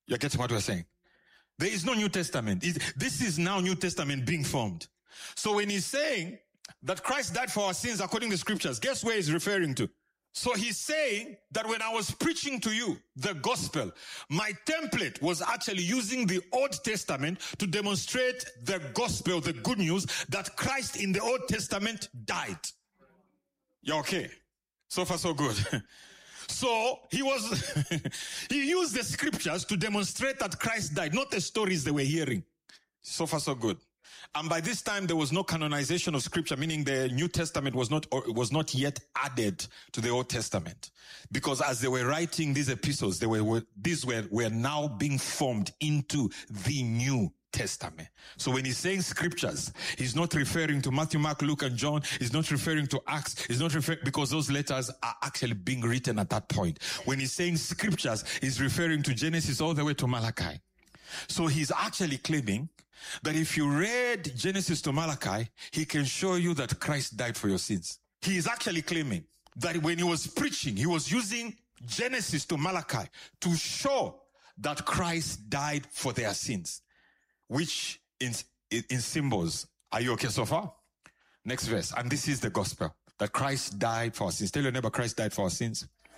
You're getting what we're saying? There is no New Testament. This is now New Testament being formed. So when he's saying that Christ died for our sins according to scriptures, guess where he's referring to? So he's saying that when I was preaching to you the gospel, my template was actually using the Old Testament to demonstrate the gospel, the good news that Christ in the Old Testament died. You're okay? So far so good. So he used the scriptures to demonstrate that Christ died, not the stories they were hearing. So far so good. And by this time, there was no canonization of scripture, meaning the New Testament was not yet added to the Old Testament. Because as they were writing these epistles, these were now being formed into the New Testament. So when he's saying scriptures, he's not referring to Matthew, Mark, Luke, and John. He's not referring to Acts. He's not referring, because those letters are actually being written at that point. When he's saying scriptures, he's referring to Genesis all the way to Malachi. So he's actually claiming that if you read Genesis to Malachi, he can show you that Christ died for your sins. He is actually claiming that when he was preaching, he was using Genesis to Malachi to show that Christ died for their sins, which in symbols. Are you okay so far? Next verse. And this is the gospel, that Christ died for our sins. Tell your neighbor, Christ died for our sins.